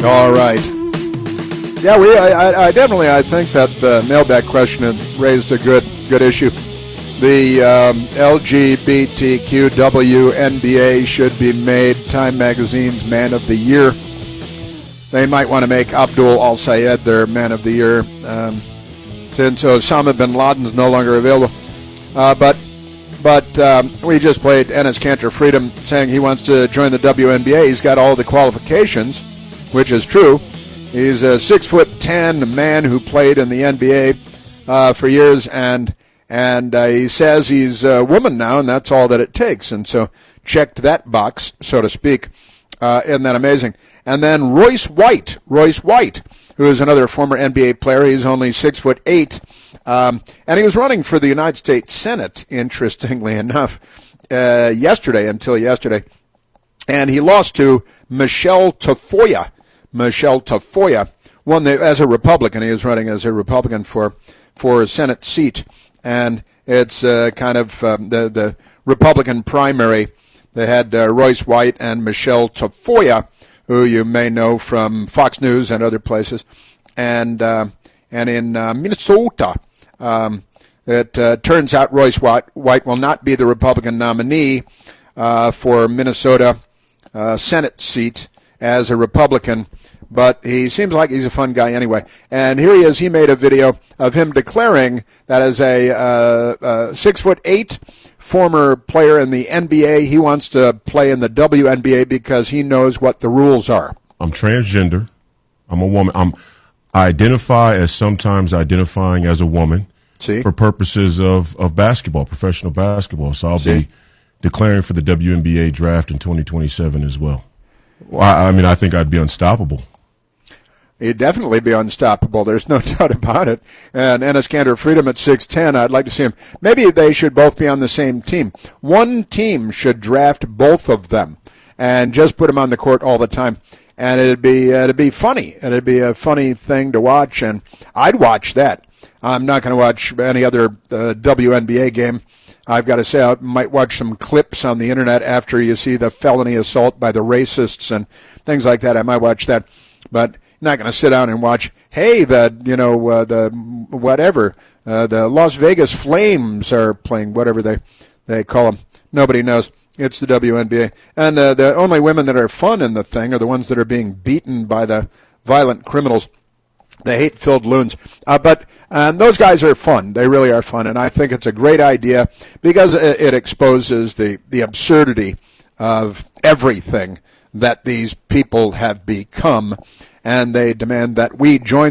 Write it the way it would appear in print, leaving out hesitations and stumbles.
All right. Yeah, I definitely think that the mailbag question raised a good issue. The LGBTQ WNBA should be made Time Magazine's Man of the Year. They might want to make Abdul Al-Sayed their Man of the Year since Osama bin Laden's no longer available. But we just played Enes Kanter Freedom saying he wants to join the WNBA. He's got all the qualifications, which is true. He's a 6'10" man who played in the NBA for years, and he says he's a woman now, and that's all that it takes. And so checked that box, so to speak. Isn't that amazing? And then Royce White, who is another former NBA player. He's only 6'8", and he was running for the United States Senate, interestingly enough, until yesterday. And he lost to Michelle Tafoya. Won as a Republican. He was running as a Republican for a Senate seat. And it's kind of the Republican primary. They had Royce White and Michelle Tafoya, who you may know from Fox News and other places. And in Minnesota, it turns out Royce White will not be the Republican nominee for Minnesota Senate seat as a Republican, but he seems like he's a fun guy anyway. And here he is. He made a video of him declaring that as a 6'8" former player in the NBA, he wants to play in the WNBA because he knows what the rules are. I'm transgender. I'm a woman. I identify as sometimes identifying as a woman. For purposes of basketball, professional basketball. So I'll be declaring for the WNBA draft in 2027 as well. I mean, I think I'd be unstoppable. He'd definitely be unstoppable. There's no doubt about it. And Enes Kanter Freedom at 6'10", I'd like to see him. Maybe they should both be on the same team. One team should draft both of them and just put them on the court all the time. And it'd be funny. And it'd be a funny thing to watch, and I'd watch that. I'm not going to watch any other WNBA game. I've got to say, I might watch some clips on the internet after you see the felony assault by the racists and things like that. I might watch that, but not going to sit down and watch. Hey, the Las Vegas Flames are playing, whatever they call them. Nobody knows. It's the WNBA, and the only women that are fun in the thing are the ones that are being beaten by the violent criminals. The hate-filled loons. But those guys are fun. They really are fun. And I think it's a great idea because it exposes the absurdity of everything that these people have become. And they demand that we join